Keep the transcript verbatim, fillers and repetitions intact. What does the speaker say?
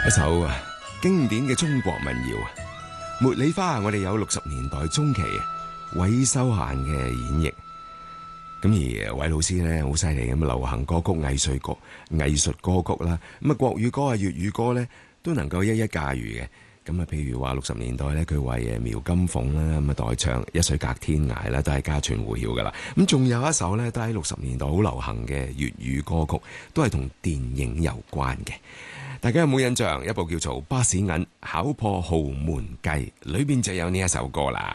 一首經典嘅中國民謠《茉莉花》，我哋有六十年代中期韋修嫻嘅演繹。咁而韋老師咧好犀利咁，流行歌曲、藝術歌、藝術歌曲啦，咁啊國語歌啊、粵語歌咧都能夠一一駕馭嘅。咁啊，譬如話六十年代咧，佢為誒苗金鳳啦咁啊代唱《一水隔天涯》啦，都係家傳戶曉噶啦。咁仲有一首咧，都喺六十年代好流行嘅粵語歌曲，都係同電影有關嘅。大家有冇印象？一部叫做《巴士銀考破豪門計》，裏邊就有呢一首歌啦。